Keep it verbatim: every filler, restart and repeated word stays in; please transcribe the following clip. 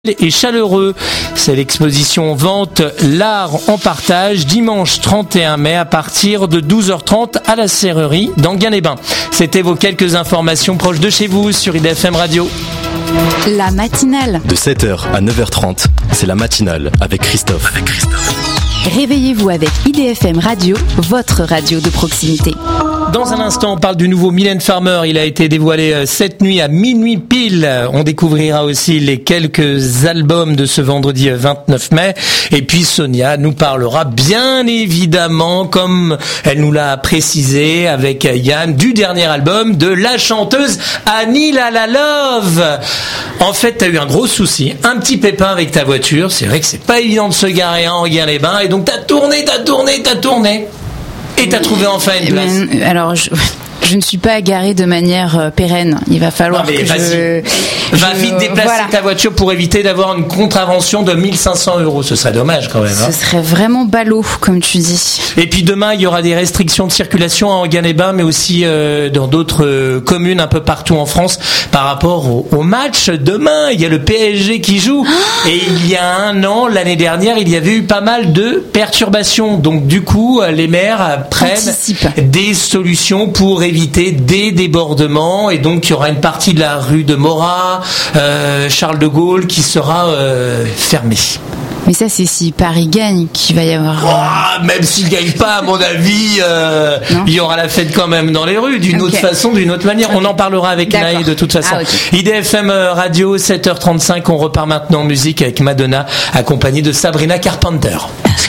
Et chaleureux, c'est l'exposition Vente l'art en partage dimanche trente et un mai à partir de douze heures trente à la Serrerie d'Enghien-les-Bains. C'était vos quelques informations proches de chez vous sur I D F M Radio. La matinale. De sept heures à neuf heures trente, c'est la matinale avec Christophe. Avec Christophe. Réveillez-vous avec I D F M Radio, votre radio de proximité. Dans un instant, on parle du nouveau Mylène Farmer. Il a été dévoilé cette nuit à minuit pile. On découvrira aussi les quelques albums de ce vendredi vingt-neuf mai. Et puis Sonia nous parlera bien évidemment, comme elle nous l'a précisé avec Yann, du dernier album de la chanteuse Annie La La Love. En fait, t'as eu un gros souci, un petit pépin avec ta voiture. C'est vrai que c'est pas évident de se garer à Enghien-les-Bains. Et donc t'as tourné, t'as tourné, t'as tourné. Et t'as trouvé enfin une place. Mais, alors, je, je ne suis pas garée de manière euh, pérenne. Il va falloir non, mais que vas-y. je... Va je, vite déplacer voilà. ta voiture pour éviter d'avoir une contravention de mille cinq cents euros. Ce serait dommage quand même. Hein. Ce serait vraiment ballot, comme tu dis. Et puis demain, il y aura des restrictions de circulation à Enghien-les-Bains, mais aussi euh, dans d'autres euh, communes un peu partout en France par rapport au, au match. Demain, il y a le P S G qui joue. Oh et il y a un an, l'année dernière, il y avait eu pas mal de perturbations. Donc du coup, les maires prennent Anticipe. des solutions pour éviter des débordements. Et donc, il y aura une partie de la rue de Morat, Euh, Charles de Gaulle qui sera euh, fermé. Mais ça, c'est si Paris gagne qu'il va y avoir... Oh, même s'il ne gagne pas, à mon avis, euh, il y aura la fête quand même dans les rues, d'une okay. autre façon, d'une autre manière. Okay. On en parlera avec Naï de toute façon. Ah, okay. I D F M Radio, sept heures trente-cinq, on repart maintenant en musique avec Madonna, accompagnée de Sabrina Carpenter.